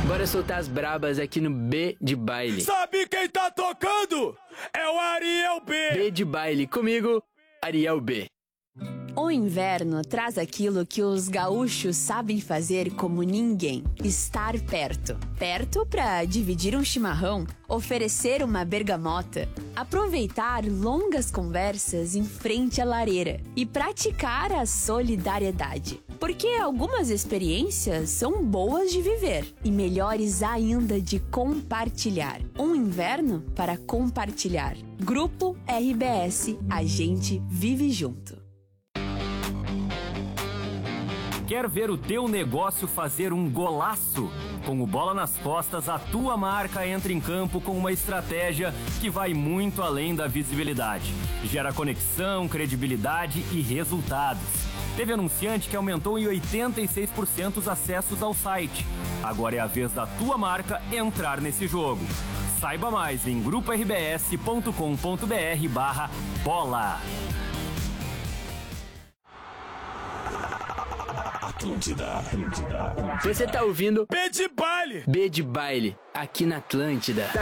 Bora soltar as brabas aqui no B de baile. Sabe quem tá tocando? É o Ariel B. B de baile comigo, Ariel B. O inverno traz aquilo que os gaúchos sabem fazer como ninguém: estar perto. Perto para dividir um chimarrão, oferecer uma bergamota, aproveitar longas conversas em frente à lareira e praticar a solidariedade. Porque algumas experiências são boas de viver e melhores ainda de compartilhar. Um inverno para compartilhar. Grupo RBS, a gente vive junto. Quer ver o teu negócio fazer um golaço? Com o Bola nas Costas, a tua marca entra em campo com uma estratégia que vai muito além da visibilidade. Gera conexão, credibilidade e resultados. Teve anunciante que aumentou em 86% os acessos ao site. Agora é a vez da tua marca entrar nesse jogo. Saiba mais em gruporbs.com.br/bola. Você tá ouvindo B de baile. B de baile aqui na Atlântida.